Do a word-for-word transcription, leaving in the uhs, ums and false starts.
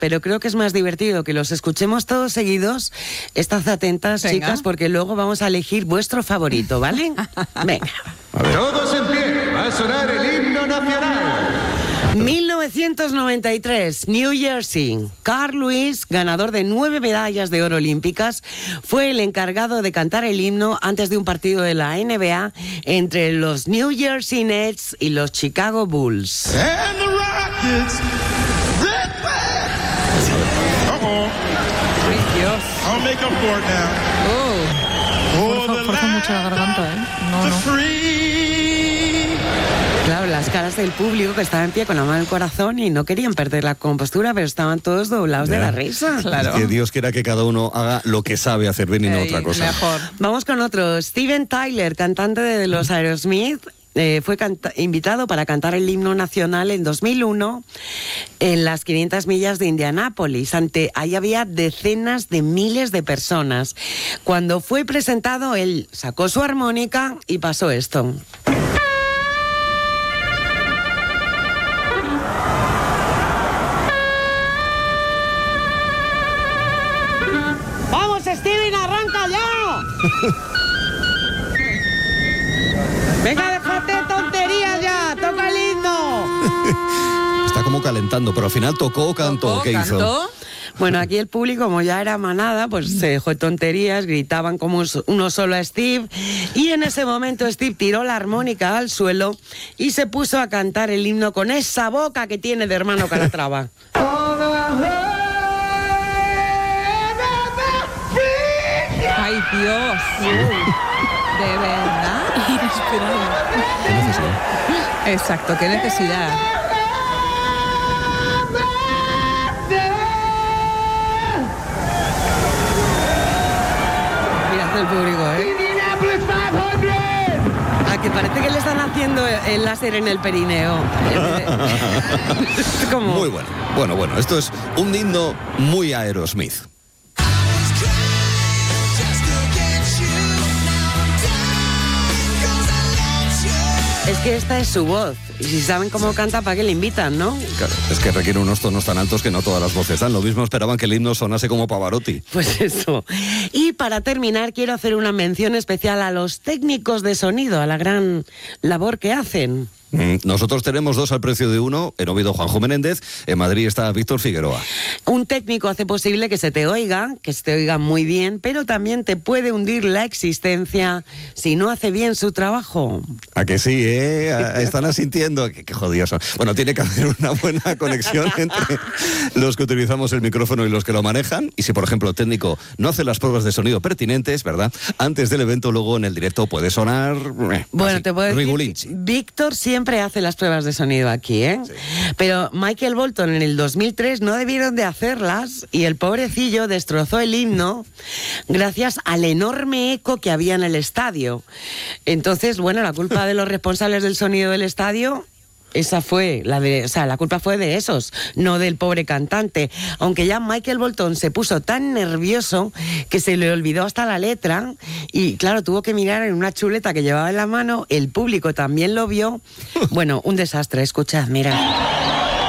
pero creo que es más divertido que los escuchemos todos seguidos. Estad atentas, Venga. chicas, porque luego vamos a elegir vuestro favorito, ¿vale? Venga. Todos en pie, va a sonar el himno nacional. mil novecientos noventa y tres, New Jersey. Carl Lewis, ganador de nueve medallas de oro olímpicas, fue el encargado de cantar el himno antes de un partido de la N B A entre los New Jersey Nets y los Chicago Bulls. And the Rockets. Red flag. Uh-oh. Ay, Dios. I'll make up for it now. Oh. Forza, forza mucho la garganta, ¿eh? No, The no. free. Claro, las caras del público que estaba en pie con la mano en el corazón y no querían perder la compostura, pero estaban todos doblados Ya. de la risa. Claro. Es que Dios quiera que cada uno haga lo que sabe hacer bien y no Ey, otra cosa. Mejor. Vamos con otro. Steven Tyler, cantante de los Aerosmith, eh, fue canta- invitado para cantar el himno nacional en dos mil uno en las quinientas millas de Indianápolis. Ante, ahí había decenas de miles de personas. Cuando fue presentado, él sacó su armónica y pasó esto. ¡Vamos, Steven, arranca ya! Venga, déjate tonterías ya, toca el himno. Está como calentando, pero al final tocó o cantó. Tocó, ¿Qué hizo? cantó. Bueno, aquí el público, como ya era manada, pues se dejó de tonterías, gritaban como uno solo a Steve, y en ese momento Steve tiró la armónica al suelo y se puso a cantar el himno con esa boca que tiene de hermano Calatrava. Ay, Dios. De verdad. Inesperado. ¿Qué necesidad? Exacto, qué necesidad. Mirad el público, ¿eh? A que parece que le están haciendo el láser en el perineo. Es como... Muy bueno. Bueno, bueno, esto es un himno muy Aerosmith. Es que esta es su voz. Y si saben cómo canta, ¿para qué le invitan, no? Claro, es que requiere unos tonos tan altos que no todas las voces dan. Lo mismo esperaban que el himno sonase como Pavarotti. Pues eso. Y para terminar, quiero hacer una mención especial a los técnicos de sonido, a la gran labor que hacen. Mm, Nosotros tenemos dos al precio de uno. En Oviedo, Juanjo Menéndez. En Madrid está Víctor Figueroa. Un técnico hace posible que se te oiga, que se te oiga muy bien, pero también te puede hundir la existencia si no hace bien su trabajo. ¿A que sí, eh? A- Están asintiendo. Qué, qué jodidos son. Bueno, tiene que haber una buena conexión entre los que utilizamos el micrófono y los que lo manejan. Y si, por ejemplo, el técnico no hace las pruebas de sonido pertinentes, ¿verdad? Antes del evento, luego en el directo puede sonar... eh, Bueno, así, te puedo decir, Rigulinchi. Víctor siempre hace las pruebas de sonido aquí, ¿eh? Sí. Pero Michael Bolton en el dos mil tres no debieron de hacerlas y el pobrecillo destrozó el himno gracias al enorme eco que había en el estadio. Entonces, bueno, la culpa de los responsables del sonido del estadio... Esa fue la de, o sea, la culpa fue de esos, no del pobre cantante. Aunque ya Michael Bolton se puso tan nervioso que se le olvidó hasta la letra y claro, tuvo que mirar en una chuleta que llevaba en la mano, el público también lo vio. Bueno, un desastre, escuchad, mira.